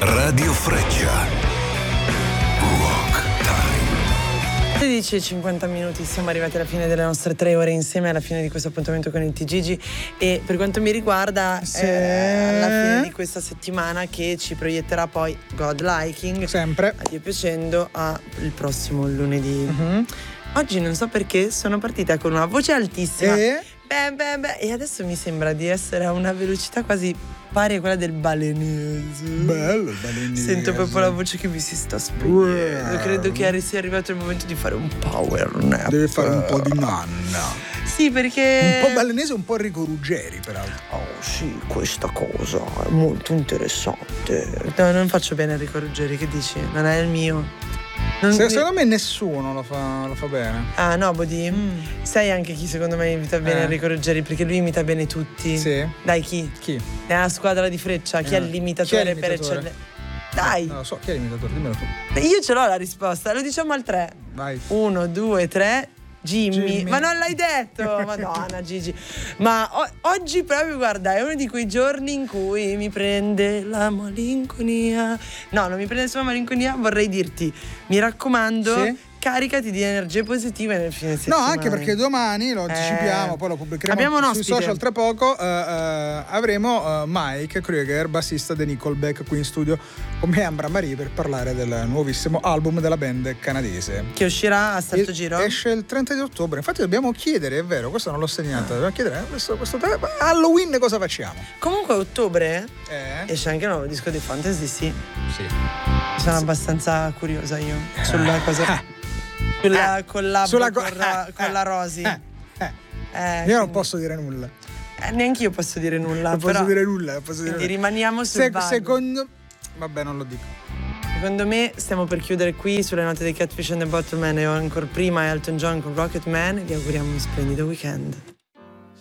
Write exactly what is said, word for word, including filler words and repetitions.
Radio Freccia. sedici e cinquanta minuti, siamo arrivati alla fine delle nostre tre ore insieme, alla fine di questo appuntamento con il T G G, e per quanto mi riguarda sì. eh, alla fine di questa settimana che ci proietterà poi God Liking, sempre a Dio piacendo, a il prossimo lunedì. Mm-hmm. Oggi non so perché sono partita con una voce altissima e? Beh, beh, beh, e adesso mi sembra di essere a una velocità quasi pari a quella del balenese. Bello il balenese. Sento proprio la voce che mi si sta spegnendo. Credo che sia arrivato il momento di fare un power nap. Deve fare un po' di nanna. Sì, perché un po' balenese, un po' Enrico Ruggeri, peraltro. Oh sì, questa cosa è molto interessante. No, non faccio bene Enrico Ruggeri, che dici? Non è il mio. Non Se, mi... Secondo me nessuno lo fa, lo fa bene. Ah no, Bodi, mm. sai anche chi secondo me imita bene eh. Enrico Ruggeri, perché lui imita bene tutti. Sì. Dai, chi? Chi? Nella squadra di Freccia, chi eh. è l'imitatore, chi è l'imitatore? per eccellenza? Dai! Non lo so, chi è l'imitatore? Dimmelo tu. Io ce l'ho la risposta, lo diciamo al tre. Vai. Uno, due, tre. Jimmy. Jimmy. Ma non l'hai detto, Madonna Gigi. Ma o- oggi proprio, guarda, è uno di quei giorni in cui mi prende la malinconia. No, non mi prende solo la malinconia, vorrei dirti, mi raccomando, sì? caricati di energie positive nel fine settimana. No, anche perché domani lo anticipiamo, eh, poi lo pubblicheremo abbiamo un sui ospite. social tra poco. Uh, uh, avremo uh, Mike Krieger, bassista di Nickelback, qui in studio con me e Ambra Marie per parlare del nuovissimo album della band canadese. Che uscirà a Salto e, Giro? Esce il trenta di ottobre. Infatti dobbiamo chiedere, è vero, questo non l'ho segnato, dobbiamo chiedere eh, questo, questo Halloween cosa facciamo? Comunque a ottobre eh? esce anche il nuovo disco di Fantasy, sì. Sì. Sono sì. abbastanza curiosa io sulla cosa. Sulla eh, collab sulla con, co- Ra- eh, con la Rosy. Eh, eh. Eh, io quindi... non posso dire nulla. Eh, neanche io posso dire nulla. Non però... posso dire nulla. Non posso dire quindi nulla. rimaniamo sul Se, vago. Secondo... Vabbè, non lo dico. Secondo me stiamo per chiudere qui sulle note dei Catfish and the Bottleman, e ancora prima Elton John con Rocket Man. Vi auguriamo un splendido weekend.